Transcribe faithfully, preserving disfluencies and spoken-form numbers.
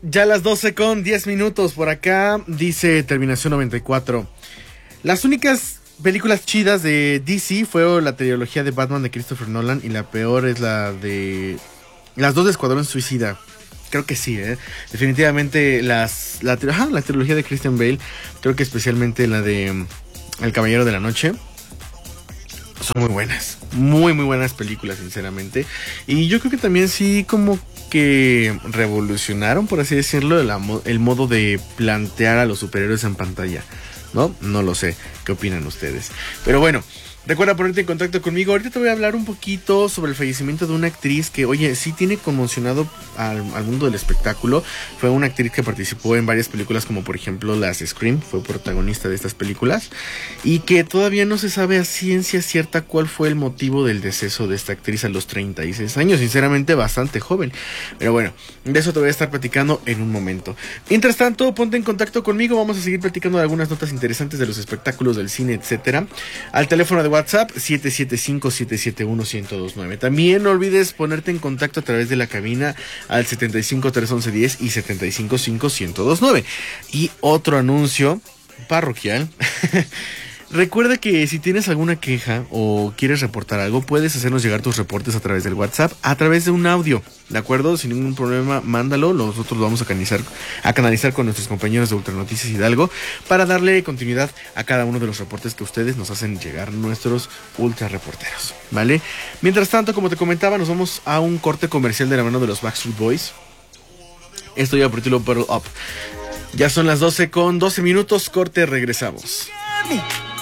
Ya las doce con diez minutos por acá, dice Terminación noventa y cuatro. Las únicas películas chidas de D C fue la trilogía de Batman de Christopher Nolan y la peor es la de... Las dos de Escuadrón Suicida. Creo que sí, ¿eh? Definitivamente las, la, ajá, la trilogía de Christian Bale, creo que especialmente la de El Caballero de la Noche, son muy buenas. Muy, muy buenas películas, sinceramente. Y yo creo que también sí como que revolucionaron, por así decirlo, el, el modo de plantear a los superhéroes en pantalla, ¿no? No lo sé. ¿Qué opinan ustedes? Pero bueno, recuerda ponerte en contacto conmigo. Ahorita te voy a hablar un poquito sobre el fallecimiento de una actriz que, oye, sí tiene conmocionado al, al mundo del espectáculo. Fue una actriz que participó en varias películas, como por ejemplo las Scream, fue protagonista de estas películas, y que todavía no se sabe a ciencia cierta cuál fue el motivo del deceso de esta actriz a los treinta y seis años, sinceramente bastante joven. Pero bueno, de eso te voy a estar platicando en un momento. Mientras tanto, ponte en contacto conmigo, vamos a seguir platicando de algunas notas interesantes de los espectáculos, del cine, etcétera, al teléfono de WhatsApp siete siete cinco, siete siete uno, uno cero dos nueve. También no olvides ponerte en contacto a través de la cabina al setenta y cinco, trescientos once, diez y setenta y cinco, cinco, uno cero dos nueve. Y otro anuncio parroquial. Recuerda que si tienes alguna queja o quieres reportar algo, puedes hacernos llegar tus reportes a través del WhatsApp, a través de un audio, ¿de acuerdo? Sin ningún problema, mándalo, nosotros lo vamos a canalizar, a canalizar con nuestros compañeros de Ultranoticias Hidalgo para darle continuidad a cada uno de los reportes que ustedes nos hacen llegar, nuestros ultra reporteros, ¿vale? Mientras tanto, como te comentaba, nos vamos a un corte comercial de la mano de los Backstreet Boys. Esto ya por título Bottle Up. Ya son las doce con doce minutos, corte, regresamos.